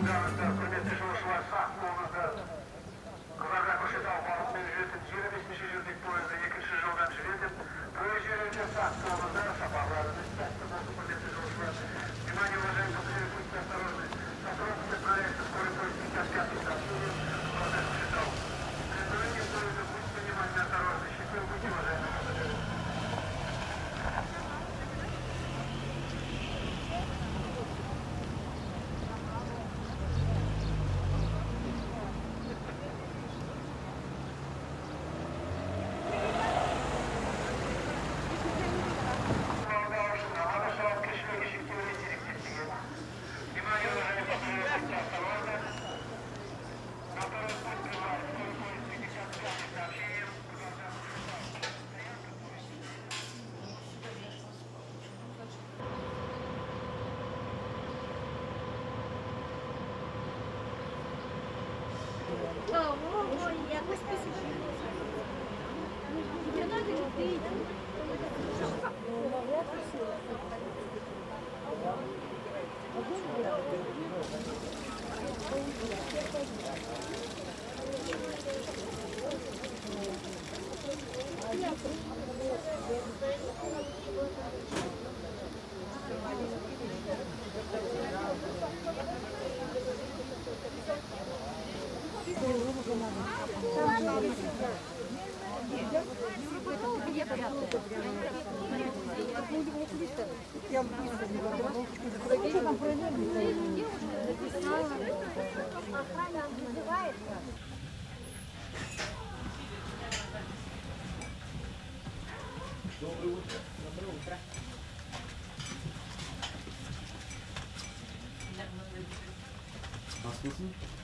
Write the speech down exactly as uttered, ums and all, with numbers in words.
Kızlarınızda, kıymetli çocuklar, sağlığınızda, kızlarga koşudan balıkmen jüretip, yirmi jürdik poyazda ikinci жылдан жібетіп, poyaz жерінде сақтығымызда сапарларымыз сәтті болсын, кıymetli çocuklar. Внимание, уважаемые пассажиры, будьте осторожны. Сокровищный проект скорой поезд пятьдесят пятый сообщение, процесс считал. При отправлении поезда будьте внимательно осторожны. Счастливы будьте, уважаемые пассажиры. О, якось не надо людей. Доброе утро. Доброе утро. Was wissen?